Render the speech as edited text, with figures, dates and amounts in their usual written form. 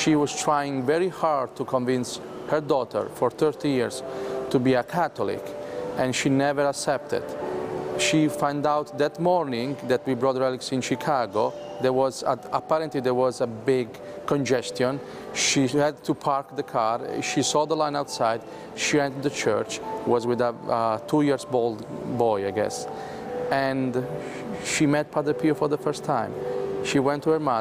She was trying very hard to convince her daughter for 30 years to be a Catholic, and she never accepted. She found out that morning that we brought relics in Chicago, apparently there was a big congestion. She had to park the car. She saw the line outside. She entered the church, was with a 2-year-old boy, I guess. And she met Padre Pio for the first time. She went to her mother.